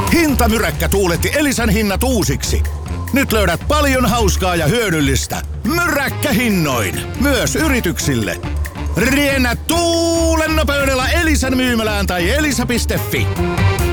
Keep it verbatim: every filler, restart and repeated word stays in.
Hintamyräkkä tuuletti Elisan hinnat uusiksi. Nyt löydät paljon hauskaa ja hyödyllistä. Myräkkähinnoin. Myös yrityksille. Riennä tuulen nopeudella Elisan myymälään tai elisa piste fi.